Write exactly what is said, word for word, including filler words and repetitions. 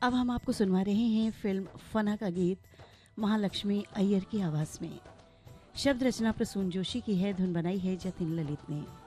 अब हम आपको सुनवा रहे हैं फिल्म फना का गीत महालक्ष्मी अय्यर की आवाज़ में। शब्द रचना प्रसून जोशी की है, धुन बनाई है जतिन ललित ने।